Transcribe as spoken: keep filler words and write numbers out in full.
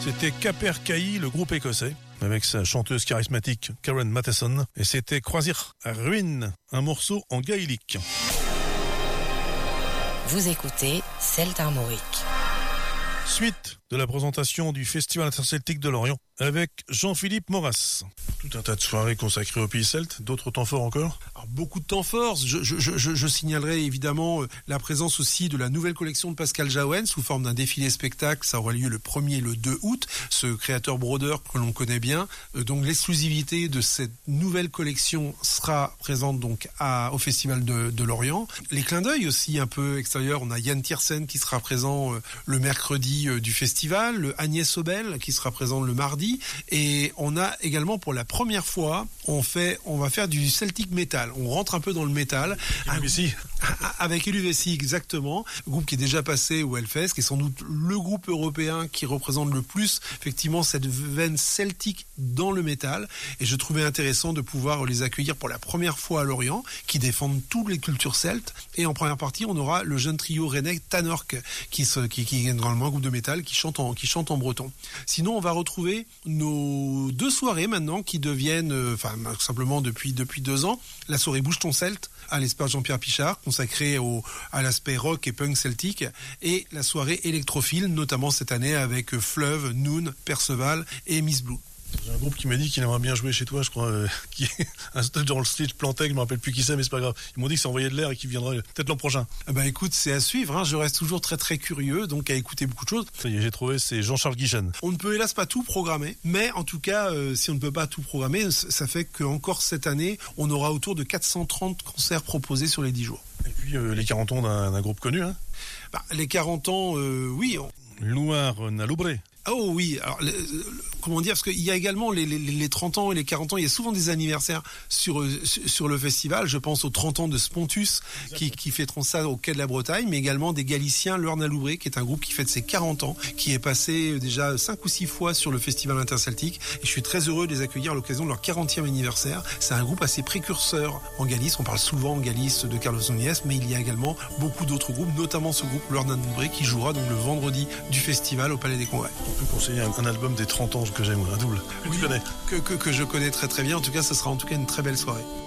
C'était Capercaillie, le groupe écossais, avec sa chanteuse charismatique Karen Matheson. Et c'était Croisière à Ruine, un morceau en gaélique. Vous écoutez Celt Armorique. Suite de la présentation du Festival interceltique de Lorient avec Jean-Philippe Maurras. Tout un tas de soirées consacrées au pays celte, d'autres temps forts encore. Alors, beaucoup de temps forts. Je, je, je, je signalerai évidemment euh, la présence aussi de la nouvelle collection de Pascal Jaouen sous forme d'un défilé spectacle. Ça aura lieu le premier et le deux août. Ce créateur brodeur que l'on connaît bien. Euh, donc l'exclusivité de cette nouvelle collection sera présente donc à, au Festival de, de Lorient. Les clins d'œil aussi un peu extérieurs. On a Yann Tiersen qui sera présent euh, le mercredi euh, du festival, le Agnès Obel qui sera présent le mardi. Et on a également pour la première fois, on fait, on va faire du Celtic Metal. On rentre un peu dans le métal. Ici. Avec Eluvessi, exactement. Groupe qui est déjà passé au Hellfest, qui est sans doute le groupe européen qui représente le plus, effectivement, cette veine celtique dans le métal. Et je trouvais intéressant de pouvoir les accueillir pour la première fois à Lorient, qui défendent toutes les cultures celtes. Et en première partie, on aura le jeune trio rennais Tanork, qui, se, qui, qui est normalement un groupe de métal, qui chante en, qui chante en breton. Sinon, on va retrouver nos deux soirées maintenant qui deviennent, euh, enfin simplement depuis depuis deux ans, la soirée Bouge ton Celte à l'espace Jean-Pierre Pichard, consacrée au à l'aspect rock et punk celtique, et la soirée électrophile, notamment cette année avec Fleuve, Noon, Perceval et Miss Blue. J'ai un groupe qui m'a dit qu'il aimerait bien jouer chez toi, je crois, euh, qui est un stage dans le stage Plantec, je me rappelle plus qui c'est, mais c'est pas grave. Ils m'ont dit que ça envoyait de l'air et qu'il viendrait peut-être l'an prochain. Ah bah écoute, c'est à suivre, hein. Je reste toujours très très curieux, donc à écouter beaucoup de choses. Ça y est, j'ai trouvé, c'est Jean-Charles Guichen. On ne peut hélas pas tout programmer, mais en tout cas, euh, si on ne peut pas tout programmer, ça fait qu'encore cette année, on aura autour de quatre cent trente concerts proposés sur les dix jours. Et puis euh, les quarante ans d'un, d'un groupe connu, hein. Bah, les quarante ans, euh, oui. On... Loire Naloubré. Oh oui, alors le, le, comment dire, parce qu'il y a également les, les, les trente ans et les quarante ans, il y a souvent des anniversaires sur, sur le festival. Je pense aux trente ans de Spontus qui, qui fêteront ça au Quai de la Bretagne, mais également des Galiciens, Loire Naloubré, qui est un groupe qui fête ses quarante ans, qui est passé déjà cinq ou six fois sur le festival interceltique. Et je suis très heureux de les accueillir à l'occasion de leur quarantième anniversaire. C'est un groupe assez précurseur en Galice. On parle souvent en Galice de Carlos Núñez, mais il y a également beaucoup d'autres groupes, notamment ce groupe Loire Naloubré qui jouera donc le vendredi du festival au Palais des Congrès. On peut conseiller un, un album des trente ans que j'aime, un double. Oui, tu connais. Que, que, que je connais très très bien. En tout cas, ce sera en tout cas une très belle soirée.